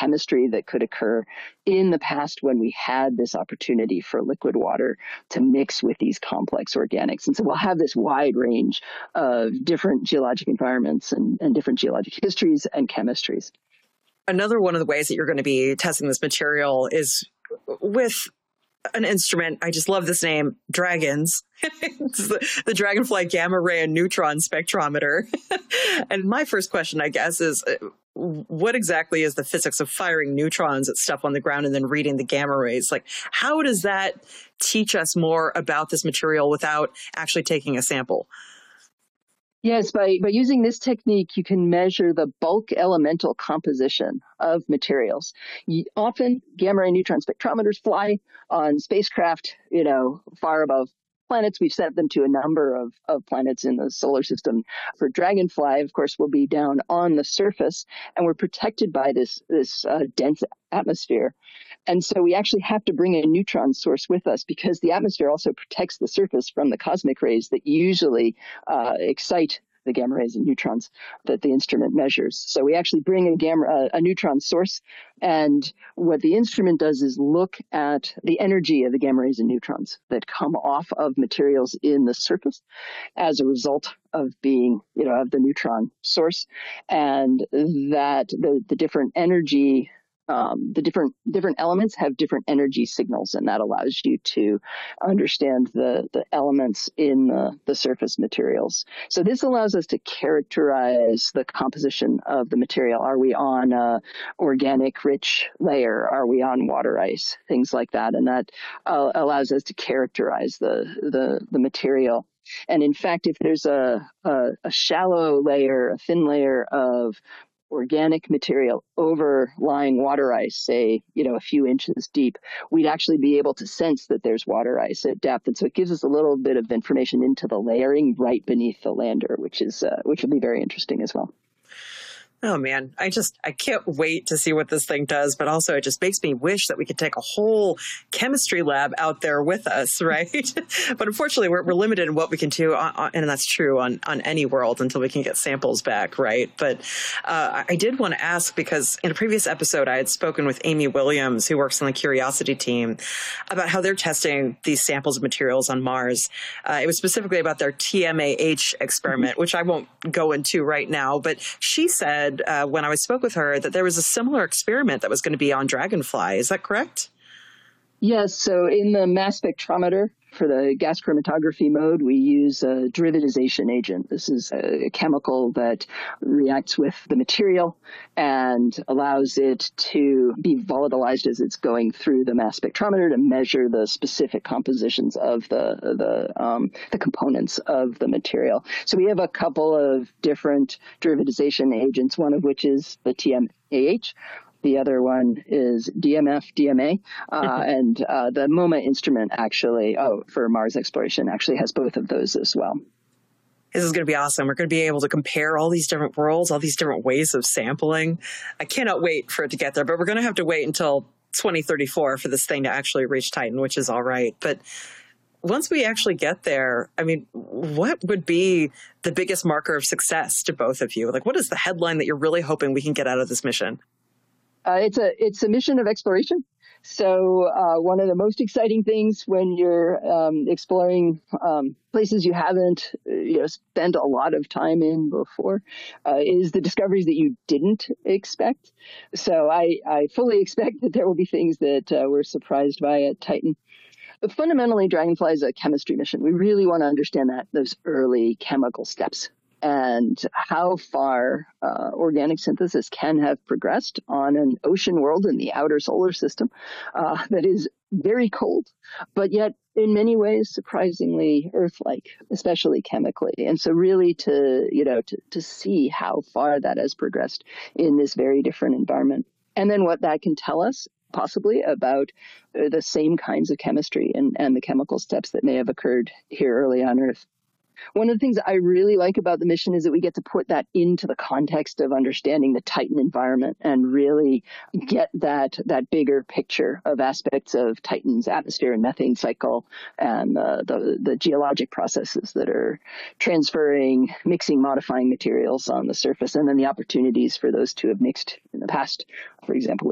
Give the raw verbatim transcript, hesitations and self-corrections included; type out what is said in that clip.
chemistry that could occur in the past when we had this opportunity for liquid water to mix with these complex organics. And so we'll have this wide range of different geologic environments and, and different geologic histories and chemistries. Another one of the ways that you're going to be testing this material is with an instrument. I just love this name, DRAGONS. It's the, the Dragonfly Gamma Ray and Neutron Spectrometer. And my first question, I guess, is what exactly is the physics of firing neutrons at stuff on the ground and then reading the gamma rays? Like, how does that teach us more about this material without actually taking a sample? Yes, by, by using this technique, you can measure the bulk elemental composition of materials. You, often, gamma ray neutron spectrometers fly on spacecraft, you know, far above planets. We've sent them to a number of, of planets in the solar system. For Dragonfly, of course, we'll be down on the surface, and we're protected by this, this uh, dense atmosphere. And so we actually have to bring a neutron source with us because the atmosphere also protects the surface from the cosmic rays that usually uh, excite the gamma rays and neutrons that the instrument measures. So we actually bring a gamma, uh, a neutron source, and what the instrument does is look at the energy of the gamma rays and neutrons that come off of materials in the surface as a result of being, you know, of the neutron source, and that the, the different energy Um, the different different elements have different energy signals, and that allows you to understand the, the elements in the, the surface materials. So this allows us to characterize the composition of the material. Are we on a organic rich layer? Are we on water ice? Things like that. And that uh, allows us to characterize the, the, the material. And in fact, if there's a, a, a shallow layer, a thin layer of organic material overlying water ice, say, you know, a few inches deep, we'd actually be able to sense that there's water ice at depth. And so it gives us a little bit of information into the layering right beneath the lander, which is, uh, which will be very interesting as well. Oh, man, I just, I can't wait to see what this thing does. But also it just makes me wish that we could take a whole chemistry lab out there with us, right? But unfortunately, we're, we're limited in what we can do. On, on, and that's true on, on any world until we can get samples back, right? But uh, I did want to ask, because in a previous episode, I had spoken with Amy Williams, who works on the Curiosity team, about how they're testing these samples of materials on Mars. Uh, it was specifically about their T M A H experiment, which I won't go into right now. But she said, Uh, when I spoke with her, that there was a similar experiment that was going to be on Dragonfly. Is that correct? Yes. So in the mass spectrometer for the gas chromatography mode, we use a derivatization agent. This is a chemical that reacts with the material and allows it to be volatilized as it's going through the mass spectrometer to measure the specific compositions of the the um, the components of the material. So we have a couple of different derivatization agents, one of which is the T M A H. The other one is D M F, D M A, uh, and uh, the MOMA instrument actually, oh, for Mars exploration, actually has both of those as well. This is going to be awesome. We're going to be able to compare all these different worlds, all these different ways of sampling. I cannot wait for it to get there, but we're going to have to wait until twenty thirty-four for this thing to actually reach Titan, which is all right. But once we actually get there, I mean, what would be the biggest marker of success to both of you? Like, what is the headline that you're really hoping we can get out of this mission? Uh, it's a it's a mission of exploration. So uh, one of the most exciting things when you're um, exploring um, places you haven't you know spent a lot of time in before uh, is the discoveries that you didn't expect. So I, I fully expect that there will be things that uh, we're surprised by at Titan. But fundamentally, Dragonfly is a chemistry mission. We really want to understand that those early chemical steps and how far uh, organic synthesis can have progressed on an ocean world in the outer solar system uh, that is very cold, but yet in many ways surprisingly Earth-like, especially chemically. And so really to, you know, to, to see how far that has progressed in this very different environment. And then what that can tell us possibly about the same kinds of chemistry and, and the chemical steps that may have occurred here early on Earth. One of the things I really like about the mission is that we get to put that into the context of understanding the Titan environment and really get that that bigger picture of aspects of Titan's atmosphere and methane cycle and uh, the, the geologic processes that are transferring, mixing, modifying materials on the surface, and then the opportunities for those to have mixed in the past, for example,